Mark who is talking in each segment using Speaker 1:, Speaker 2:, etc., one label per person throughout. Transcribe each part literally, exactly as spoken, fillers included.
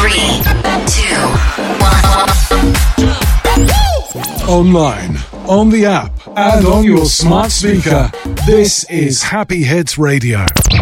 Speaker 1: Three, two, one.
Speaker 2: Online, on the app, and on your smart speaker. This is Happy Hits Radio.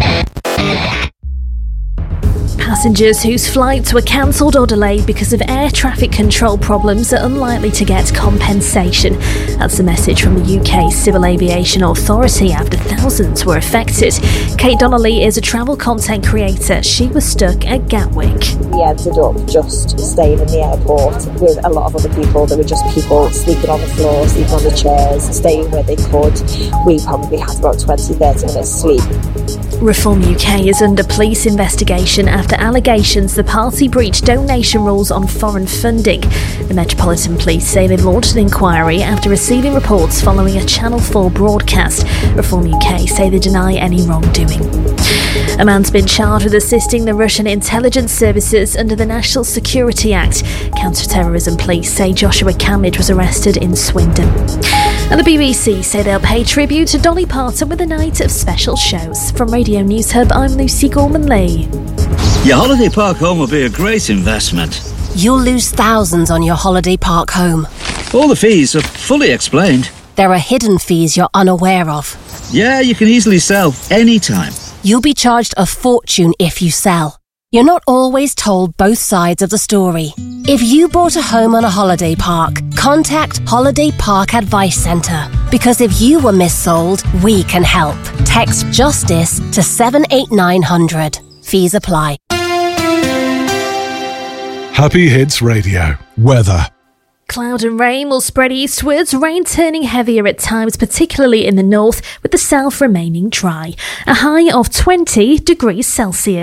Speaker 3: Passengers whose flights were cancelled or delayed because of air traffic control problems are unlikely to get compensation. That's a message from the U K Civil Aviation Authority after thousands were affected. Kate Donnelly is a travel content creator. She was stuck at Gatwick.
Speaker 4: We ended up just staying in the airport with a lot of other people. There were just people sleeping on the floor, sleeping on the chairs, staying where they could. We probably had about twenty, thirty minutes sleep.
Speaker 3: Reform U K is under police investigation after allegations the party breached donation rules on foreign funding. The Metropolitan Police say they've launched an inquiry after receiving reports following a Channel four broadcast. Reform U K say they deny any wrongdoing. A man's been charged with assisting the Russian intelligence services under the National Security Act. Counter-terrorism police say Joshua Kamid was arrested in Swindon. And the B B C say they'll pay tribute to Dolly Parton with a night of special shows. From Radio News Hub, I'm Lucy Gorman-Lee.
Speaker 5: Your holiday park home will be a great investment.
Speaker 6: You'll lose thousands on your holiday park home.
Speaker 5: All the fees are fully explained.
Speaker 6: There are hidden fees you're unaware of.
Speaker 5: Yeah, you can easily sell anytime.
Speaker 6: You'll be charged a fortune if you sell. You're not always told both sides of the story. If you bought a home on a holiday park, contact Holiday Park Advice Centre. Because if you were missold, we can help. Text JUSTICE to seven eight nine hundred. Fees apply.
Speaker 2: Happy Hits Radio. Weather.
Speaker 3: Cloud and rain will spread eastwards, rain turning heavier at times, particularly in the north, with the south remaining dry. A high of twenty degrees Celsius.